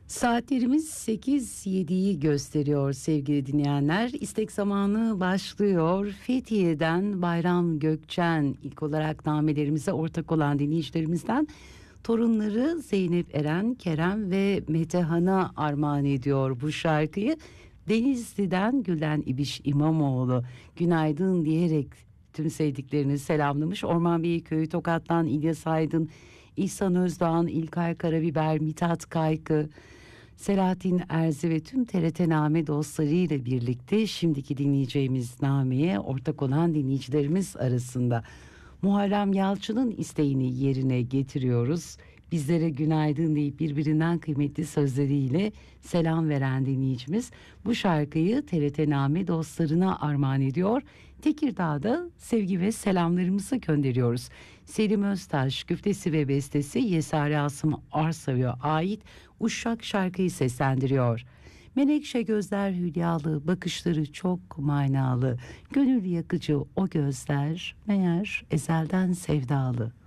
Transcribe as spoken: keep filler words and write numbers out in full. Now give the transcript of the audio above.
Saatlerimiz sekiz yediyi gösteriyor sevgili dinleyenler. İstek zamanı başlıyor. Fethiye'den Bayram Gökçen ilk olarak namelerimize ortak olan dinleyicilerimizden torunları Zeynep Eren, Kerem ve Metehan'a armağan ediyor bu şarkıyı. Denizli'den Gülen İbiş İmamoğlu günaydın diyerek tüm sevdiklerini selamlamış. Orman Beyköyü Tokat'tan İlyas Aydın, İhsan Özdağ'ın, İlkay Karabiber, Mithat Kaykı, Selahattin Erzi ve tüm T R T Name dostlarıyla birlikte şimdiki dinleyeceğimiz nameye ortak olan dinleyicilerimiz arasında Muharrem Yalçın'ın isteğini yerine getiriyoruz. Bizlere günaydın deyip birbirinden kıymetli sözleriyle selam veren dinleyicimiz bu şarkıyı T R T Name dostlarına armağan ediyor. Tekirdağ'da sevgi ve selamlarımızı gönderiyoruz. Selim Öztaş güftesi ve bestesi Yesari Asım Arsav'a ait Uşak şarkıyı seslendiriyor. Menekşe gözler hülyalı, bakışları çok manalı, gönül yakıcı o gözler meğer ezelden sevdalı.